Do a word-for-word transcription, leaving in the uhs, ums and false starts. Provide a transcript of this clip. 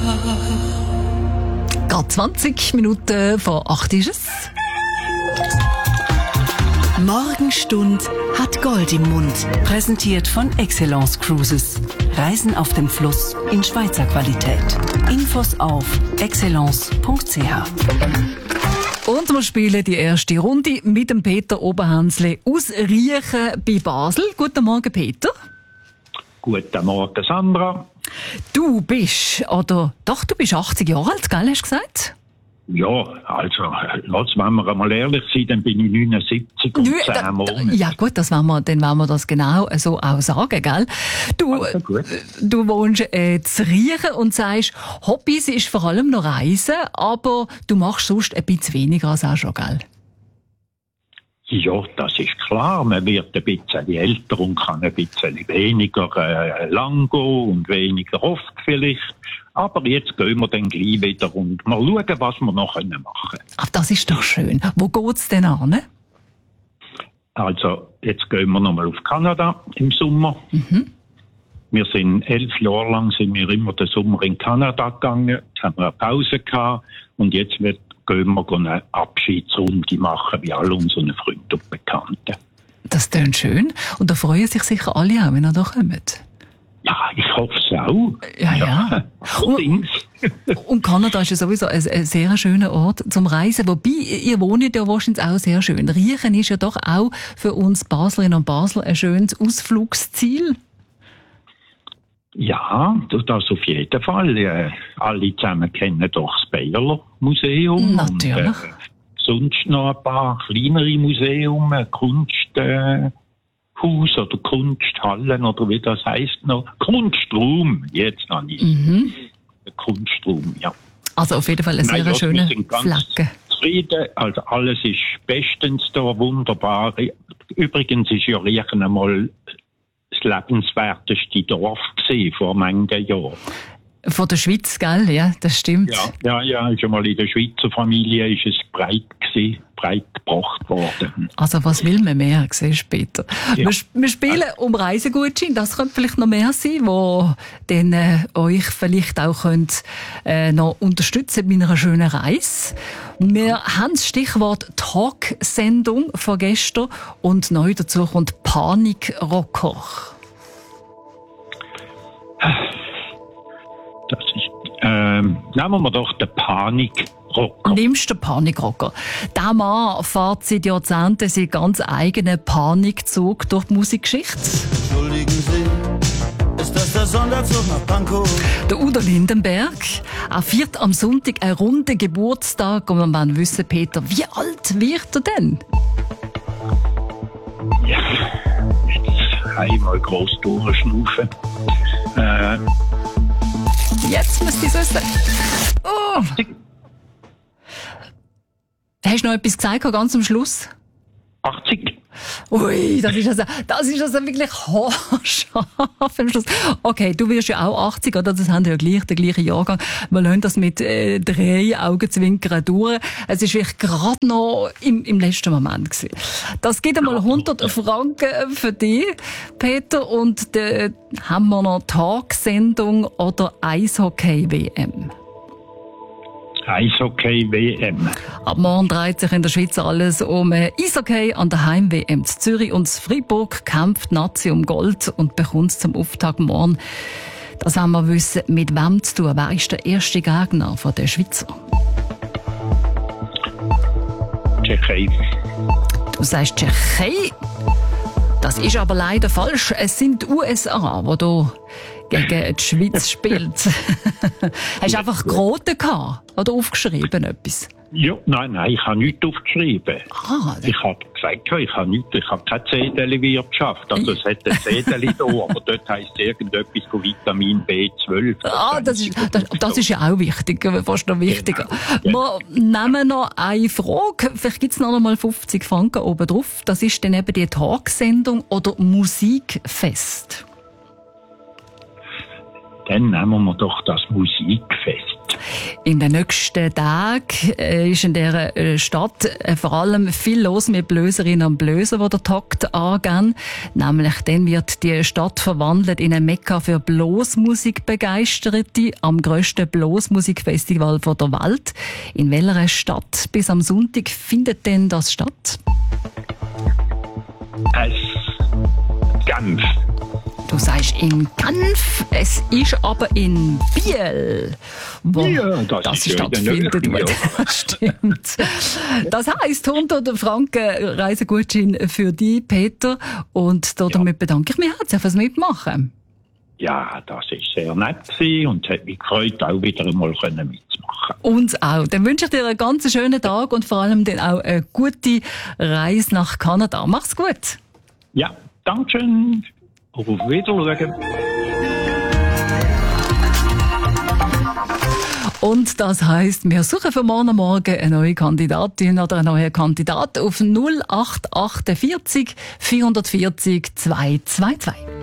Gerade zwanzig Minuten vor acht ist es. Morgenstund hat Gold im Mund. Präsentiert von Excellence Cruises. Reisen auf dem Fluss in Schweizer Qualität. Infos auf excellence punkt c h. Und wir spielen die erste Runde mit dem Peter Oberhansle aus Riechen bei Basel. Guten Morgen, Peter. Guten Morgen, Sandra. Du bist, oder doch, du bist achtzig Jahre alt, gell, hast du gesagt? Ja, also, lass, wenn wir einmal ehrlich sind, dann bin ich neunundsiebzig und Nö, zehn da, Monate. Ja gut, das wollen wir, dann wollen wir das genau so auch sagen, gell? Du, Also gut. du wohnst äh, zu Riechen und sagst, Hobbys ist vor allem noch Reisen, aber du machst sonst ein bisschen weniger als auch schon, gell? Ja, das ist klar. Man wird ein bisschen älter und kann ein bisschen weniger äh, lang gehen und weniger oft vielleicht. Aber jetzt gehen wir dann gleich wieder und mal schauen, was wir noch machen können. Ach, das ist doch schön. Wo geht's denn an? Also, jetzt gehen wir nochmal auf Kanada im Sommer. Mhm. Wir sind elf Jahre lang sind wir immer den Sommer in Kanada gegangen. Jetzt haben wir eine Pause gehabt und jetzt wird, gehen wir eine Abschiedsrunde machen, wie alle unsere Freunde und Bekannten. Das klingt schön. Und da freuen sich sicher alle auch, wenn ihr da kommt. Ja, ich hoffe es auch. Ja, ja. Allerdings. Und Kanada ist ja sowieso ein, ein sehr schöner Ort zum Reisen. Wobei, ihr wohnt ja wahrscheinlich auch sehr schön. Riechen ist ja doch auch für uns Baslerinnen und Basler ein schönes Ausflugsziel. Ja, das auf jeden Fall. Äh, alle zusammen kennen doch das Baylor Museum. Natürlich. Und, äh, sonst noch ein paar kleinere Museen, Kunsthaus äh, Haus oder Kunsthallen oder wie das heisst noch. Kunstraum, jetzt noch nicht. Mhm. Kunstraum, ja. Also auf jeden Fall eine sehr Nein, ja, schöne wir sind ganz Flagge. zufrieden. Also alles ist bestens da, wunderbar. Übrigens ist ja Riechen einmal das lebenswerteste Dorf gewesen, vor manchen Jahren. Von der Schweiz, gell? Ja, das stimmt. Ja, ja, ja, ist einmal in der Schweizer Familie ist es breit gewesen, breit gebracht worden. Also was will man mehr, siehst du, Peter? Ja. Wir, wir spielen um Reisegutschein, das könnte vielleicht noch mehr sein, wo dann äh, euch vielleicht auch könnt, äh, noch unterstützen bei einer schönen Reise. Wir haben das Stichwort Talksendung von gestern und neu dazu kommt Panikrocker. Das ist, ähm, nehmen wir doch den Panikrocker. Nimmst den Panikrocker. Der Mann fährt seit Jahrzehnten seinen ganz eigenen Panikzug durch die Musikgeschichte. Entschuldigen Sie, ist das der Sonderzug nach Pankow? Der Udo Lindenberg. Er feiert am Sonntag einen runden Geburtstag und wir wollen wissen, Peter, wie alt wird er denn? Ja, jetzt einmal gross durchschnaufen. Äh, Jetzt müsst ihr es wissen. Oh. Hast du noch etwas gesagt, ganz am Schluss? achtzig. Ui, das ist also, das ist also wirklich haarscharf am Schluss. Okay, du wirst ja auch achtzig, oder? Das haben wir ja gleich, der gleiche Jahrgang. Wir lassen das mit äh, drei Augenzwinkern durch. Es ist wirklich gerade noch im, im letzten Moment gewesen. Das gibt einmal hundert Franken für dich, Peter, und dann haben wir noch Tagsendung oder Eishockey-W M. Eishockey-W M. Ab morgen dreht sich in der Schweiz alles um Eishockey an der Heim-W M zu Zürich und zu Freiburg kämpft Nazi um Gold und bekommt zum Auftakt morgen. Das haben wir wissen, mit wem zu tun. Wer ist der erste Gegner von den Schweizer? Tschechei. Du sagst Tschechei. Das ist aber leider falsch. Es sind die U S A, die hier gegen die Schweiz spielt. Hast du einfach geraten gehabt oder aufgeschrieben etwas? Ja, nein, nein, ich habe nichts aufgeschrieben. Ah, Ich habe gesagt, ich habe nichts, ich habe keine Zedeli-Wirtschaft. Also es hat ein Zedeli da, aber dort heisst es irgendetwas von Vitamin B zwölf. Ah, das ist, das, das ist ja auch wichtig, fast noch wichtiger. Genau. Wir nehmen noch eine Frage. Vielleicht gibt es noch einmal fünfzig Franken oben drauf. Das ist dann eben die Tagsendung oder Musikfest. Dann nehmen wir doch das Musikfest. In den nächsten Tagen äh, ist in dieser äh, Stadt äh, vor allem viel los mit Blöserinnen und Blöser, die den Takt angehen. Nämlich dann wird die Stadt verwandelt in ein Mekka für Blasmusikbegeisterte am grössten Blasmusikfestival der Welt. In welcher Stadt bis am Sonntag findet denn das statt? Es Genf. Du sagst in Genf, es ist aber in Biel, wo Ja, das das ist ja in der stattfindet. Nähe, ja. Das stimmt. Das heisst hundert Franken Reisegutschein für dich, Peter. Und damit bedanke ich mich herzlich fürs Mitmachen. Ja, das ist sehr nett gewesen und es hat mich gefreut, auch wieder einmal mitzumachen. Uns auch. Dann wünsche ich dir einen ganz schönen Tag und vor allem dann auch eine gute Reise nach Kanada. Mach's gut. Ja, Dankeschön. Auf Wiedersehen. Und das heisst, wir suchen für morgen Morgen eine neue Kandidatin oder einen neuen Kandidat auf null acht acht vier vierundvierzig zweihundertvierzig.